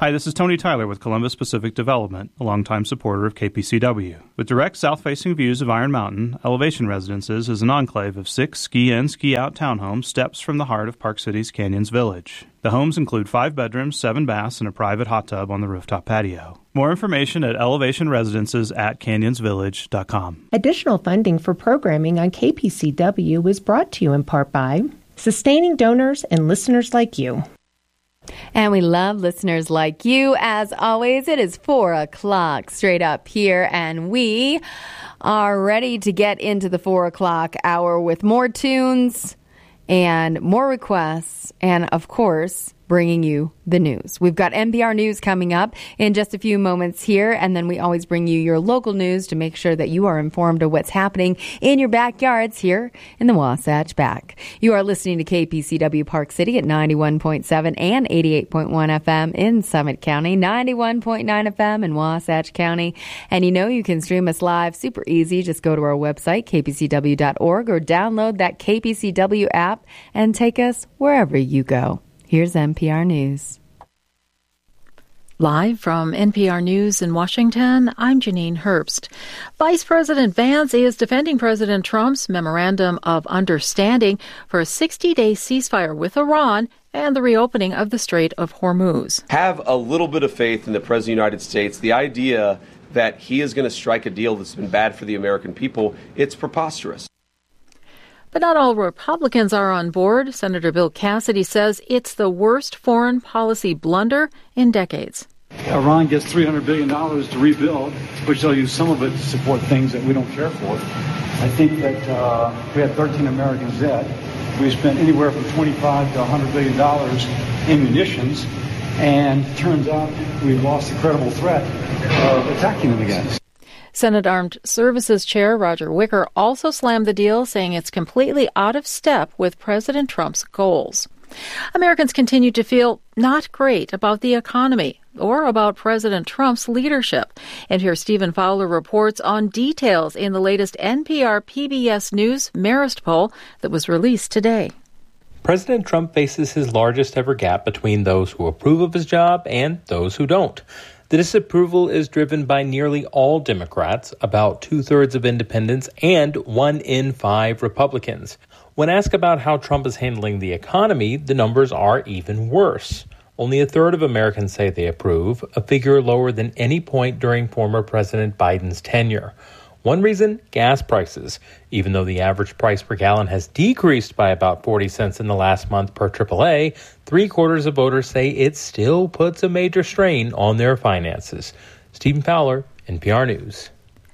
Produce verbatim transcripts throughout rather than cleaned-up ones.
Hi, this is Tony Tyler with Columbus Pacific Development, a longtime supporter of K P C W. With direct south-facing views of Iron Mountain, Elevation Residences is an enclave of six ski-in, ski-out townhomes steps from the heart of Park City's Canyons Village. The homes include five bedrooms, seven baths, and a private hot tub on the rooftop patio. More information at elevation residences at canyons village dot com. Additional funding for programming on K P C W is brought to you in part by sustaining donors and listeners like you. And we love listeners like you. As always, it is four o'clock straight up here, and we are ready to get into the four o'clock hour with more tunes and more requests, and of course, bringing you the news. We've got N P R News coming up in just a few moments here, and then we always bring you your local news to make sure that you are informed of what's happening in your backyards here in the Wasatch Back. You are listening to K P C W Park City at ninety-one point seven and eighty-eight point one F M in Summit County, ninety-one point nine F M in Wasatch County. And you know you can stream us live super easy. Just go to our website, k p c w dot org, or download that K P C W app and take us wherever you go. Here's N P R News. Live from N P R News in Washington, I'm Janine Herbst. Vice President Vance is defending President Trump's Memorandum of Understanding for a sixty-day ceasefire with Iran and the reopening of the Strait of Hormuz. Have a little bit of faith in the President of the United States. The idea that he is going to strike a deal that's been bad for the American people, it's preposterous. But not all Republicans are on board. Senator Bill Cassidy says it's the worst foreign policy blunder in decades. Iran gets three hundred billion dollars to rebuild, which they'll use some of it to support things that we don't care for. I think that uh, we had thirteen Americans dead. We spent anywhere from twenty-five to one hundred billion dollars in munitions, and it turns out we've lost the credible threat of attacking them again. Senate Armed Services Chair Roger Wicker also slammed the deal, saying it's completely out of step with President Trump's goals. Americans continue to feel not great about the economy or about President Trump's leadership. And here Stephen Fowler reports on details in the latest N P R P B S News Marist poll that was released today. President Trump faces his largest ever gap between those who approve of his job and those who don't. The disapproval is driven by nearly all Democrats, about two-thirds of independents, and one in five Republicans. When asked about how Trump is handling the economy, the numbers are even worse. Only a third of Americans say they approve, a figure lower than any point during former President Biden's tenure. One reason, gas prices. Even though the average price per gallon has decreased by about forty cents in the last month per triple A, three-quarters of voters say it still puts a major strain on their finances. Stephen Fowler, N P R News.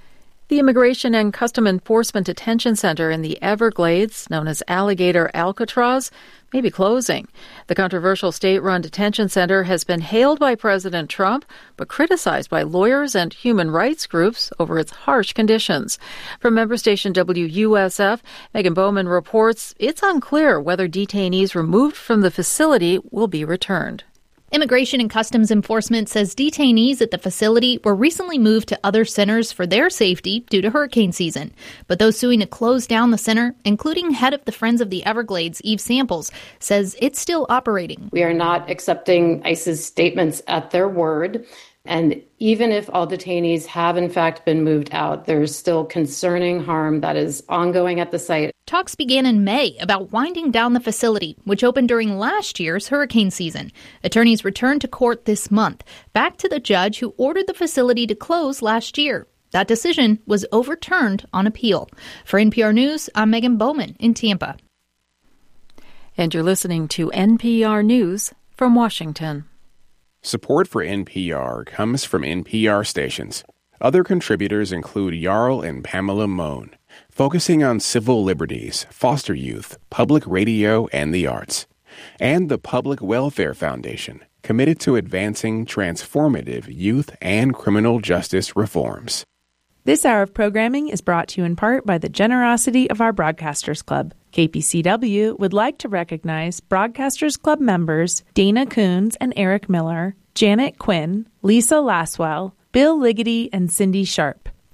The Immigration and Custom Enforcement Detention Center in the Everglades, known as Alligator Alcatraz, may be closing. The controversial state-run detention center has been hailed by President Trump, but criticized by lawyers and human rights groups over its harsh conditions. From member station W U S F, Megan Bowman reports it's unclear whether detainees removed from the facility will be returned. Immigration and Customs Enforcement says detainees at the facility were recently moved to other centers for their safety due to hurricane season. But those suing to close down the center, including head of the Friends of the Everglades, Eve Samples, says it's still operating. We are not accepting ICE's statements at their word. And even if all detainees have in fact been moved out, there's still concerning harm that is ongoing at the site. Talks began in May about winding down the facility, which opened during last year's hurricane season. Attorneys returned to court this month, back to the judge who ordered the facility to close last year. That decision was overturned on appeal. For N P R News, I'm Megan Bowman in Tampa. And you're listening to N P R News from Washington. Support for N P R comes from N P R stations. Other contributors include Jarl and Pamela Mohn, focusing on civil liberties, foster youth, public radio, and the arts. And the Public Welfare Foundation, committed to advancing transformative youth and criminal justice reforms. This hour of programming is brought to you in part by the generosity of our Broadcasters Club. K P C W would like to recognize Broadcasters Club members Dana Coons and Eric Miller, Janet Quinn, Lisa Laswell, Bill Liggety, and Cindy Sharp.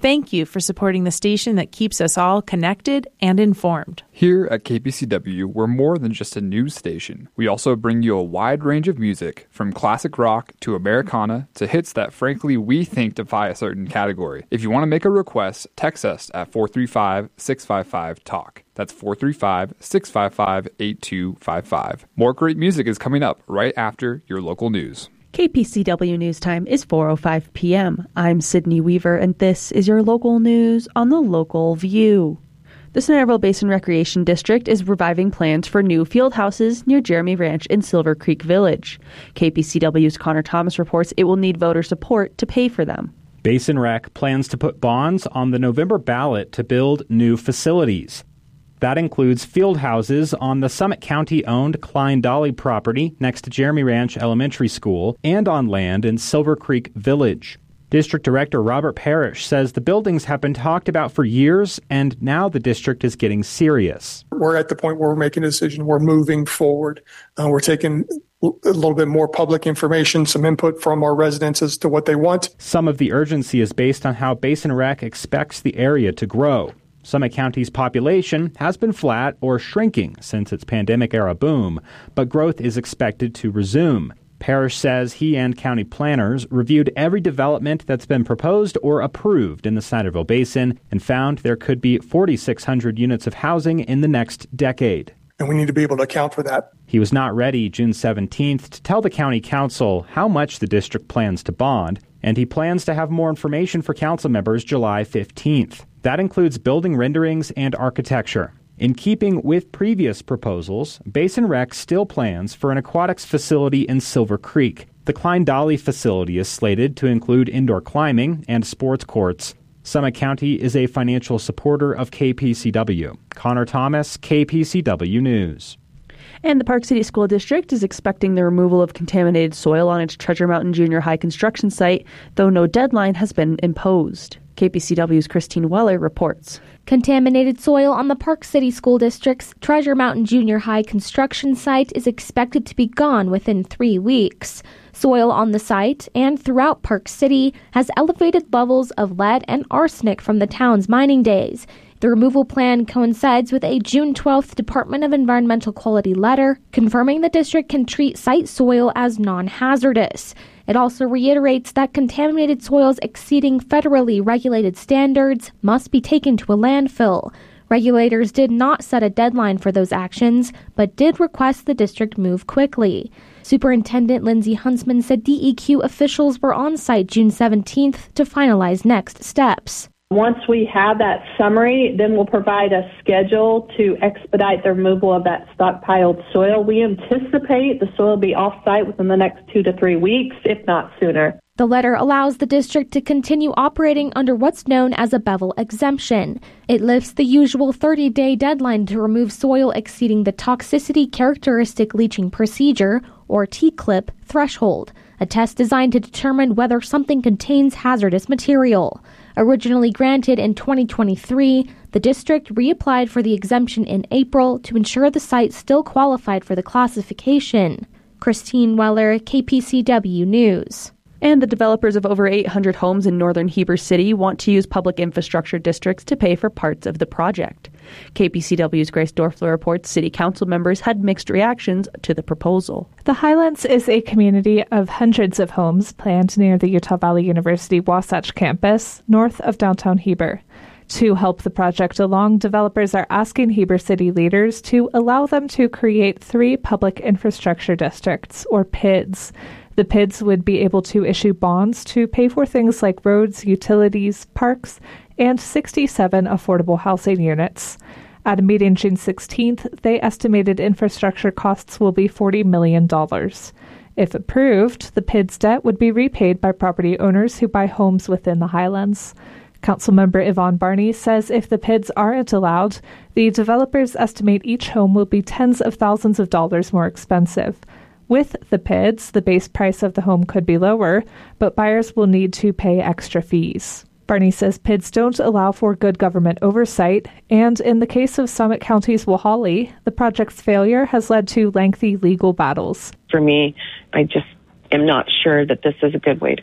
Thank you for supporting the station that keeps us all connected and informed. Here at K P C W, we're more than just a news station. We also bring you a wide range of music, from classic rock to Americana to hits that frankly we think defy a certain category. If you want to make a request, text us at four three five, six five five, talk. That's four three five, six five five, eight two five five. More great music is coming up right after your local news. K P C W News Time is four oh five p.m. I'm Sydney Weaver, and this is your local news on the Local View. The Centerville Basin Recreation District is reviving plans for new field houses near Jeremy Ranch in Silver Creek Village. K P C W's Connor Thomas reports it will need voter support to pay for them. Basin Rec plans to put bonds on the November ballot to build new facilities. That includes field houses on the Summit County-owned Klein Dolly property next to Jeremy Ranch Elementary School and on land in Silver Creek Village. District Director Robert Parrish says the buildings have been talked about for years, and now the district is getting serious. We're at the point where we're making a decision. We're moving forward. Uh, we're taking a little bit more public information, some input from our residents as to what they want. Some of the urgency is based on how Basin Rec expects the area to grow. Summit County's population has been flat or shrinking since its pandemic-era boom, but growth is expected to resume. Parrish says he and county planners reviewed every development that's been proposed or approved in the Centerville Basin and found there could be forty-six hundred units of housing in the next decade. And we need to be able to account for that. He was not ready June seventeenth to tell the county council how much the district plans to bond, and he plans to have more information for council members July fifteenth. That includes building renderings and architecture. In keeping with previous proposals, Basin Rec still plans for an aquatics facility in Silver Creek. The Klein Dolly facility is slated to include indoor climbing and sports courts. Summit County is a financial supporter of K P C W. Connor Thomas, K P C W News. And the Park City School District is expecting the removal of contaminated soil on its Treasure Mountain Junior High construction site, though no deadline has been imposed. K P C W's Christine Weller reports. Contaminated soil on the Park City School District's Treasure Mountain Junior High construction site is expected to be gone within three weeks. Soil on the site and throughout Park City has elevated levels of lead and arsenic from the town's mining days. The removal plan coincides with a June twelfth Department of Environmental Quality letter confirming the district can treat site soil as non-hazardous. It also reiterates that contaminated soils exceeding federally regulated standards must be taken to a landfill. Regulators did not set a deadline for those actions, but did request the district move quickly. Superintendent Lindsay Huntsman said D E Q officials were on site June seventeenth to finalize next steps. Once we have that summary, then we'll provide a schedule to expedite the removal of that stockpiled soil. We anticipate the soil will be off-site within the next two to three weeks, if not sooner. The letter allows the district to continue operating under what's known as a Bevel exemption. It lifts the usual thirty-day deadline to remove soil exceeding the toxicity characteristic leaching procedure, or T C L I P, threshold, a test designed to determine whether something contains hazardous material. Originally granted in twenty twenty-three, the district reapplied for the exemption in April to ensure the site still qualified for the classification. Christine Weller, K P C W News. And the developers of over eight hundred homes in northern Heber City want to use public infrastructure districts to pay for parts of the project. K P C W's Grace Dorfler reports city council members had mixed reactions to the proposal. The Highlands is a community of hundreds of homes planned near the Utah Valley University Wasatch campus, north of downtown Heber. To help the project along, developers are asking Heber City leaders to allow them to create three public infrastructure districts, or P I Ds. The P I Ds would be able to issue bonds to pay for things like roads, utilities, parks, and sixty-seven affordable housing units. At a meeting June sixteenth, they estimated infrastructure costs will be forty million dollars. If approved, the P I D's debt would be repaid by property owners who buy homes within the Highlands. Councilmember Yvonne Barney says if the P I Ds aren't allowed, the developers estimate each home will be tens of thousands of dollars more expensive. With the P I Ds, the base price of the home could be lower, but buyers will need to pay extra fees. Barney says P I Ds don't allow for good government oversight, and in the case of Summit County's Wahali, the project's failure has led to lengthy legal battles. For me, I just am not sure that this is a good way to go.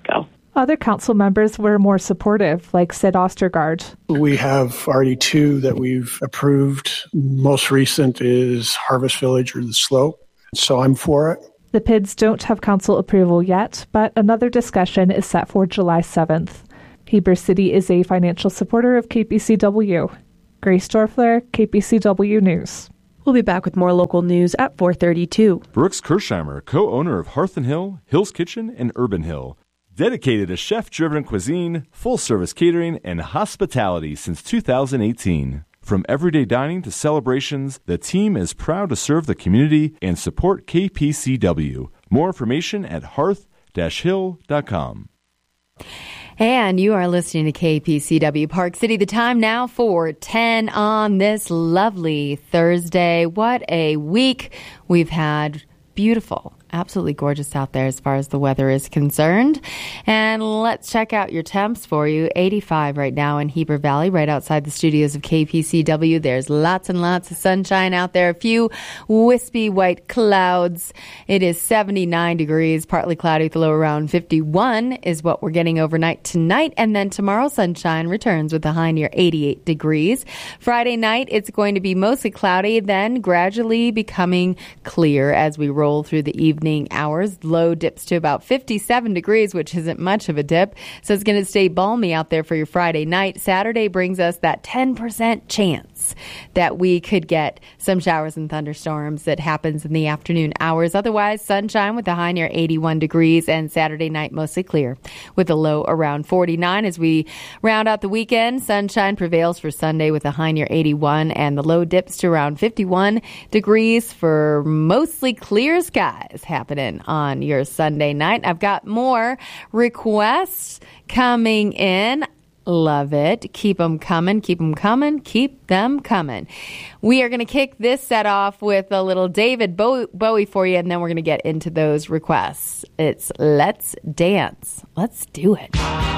Other council members were more supportive, like Sid Ostergaard. We have already two that we've approved. Most recent is Harvest Village or the Slope, so I'm for it. The P I Ds don't have council approval yet, but another discussion is set for July seventh. Heber City is a financial supporter of K P C W. Grace Dorfler, K P C W News. We'll be back with more local news at four thirty-two. Brooks Kersheimer, co-owner of Hearth and Hill, Hill's Kitchen, and Urban Hill. Dedicated to chef-driven cuisine, full-service catering, and hospitality since two thousand eighteen. From everyday dining to celebrations, the team is proud to serve the community and support K P C W. More information at hearth dash hill dot com. And you are listening to K P C W Park City. The time now for ten on this lovely Thursday. What a week we've had. Beautiful. Absolutely gorgeous out there as far as the weather is concerned. And let's check out your temps for you. eighty-five right now in Heber Valley, right outside the studios of K P C W. There's lots and lots of sunshine out there. A few wispy white clouds. It is seventy-nine degrees, partly cloudy with a low around fifty-one is what we're getting overnight tonight. And then tomorrow, sunshine returns with a high near eighty-eight degrees. Friday night, it's going to be mostly cloudy, then gradually becoming clear as we roll through the evening. Hours. Low dips to about fifty-seven degrees, which isn't much of a dip. So it's going to stay balmy out there for your Friday night. Saturday brings us that ten percent chance that we could get some showers and thunderstorms that happens in the afternoon hours. Otherwise, sunshine with a high near eighty-one degrees, and Saturday night mostly clear with a low around forty-nine. As we round out the weekend, sunshine prevails for Sunday with a high near eighty-one, and the low dips to around fifty-one degrees for mostly clear skies happening on your Sunday night. I've got more requests coming in. Love it. Keep them coming. Keep them coming. Keep them coming. We are going to kick this set off with a little David Bowie for you, and then we're going to get into those requests. It's Let's Dance. Let's do it.